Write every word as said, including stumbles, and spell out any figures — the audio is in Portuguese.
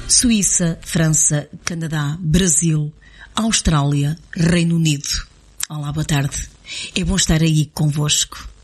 Suíça, França, Canadá, Brasil, Austrália, Reino Unido. Olá, boa tarde. É bom estar aí convosco.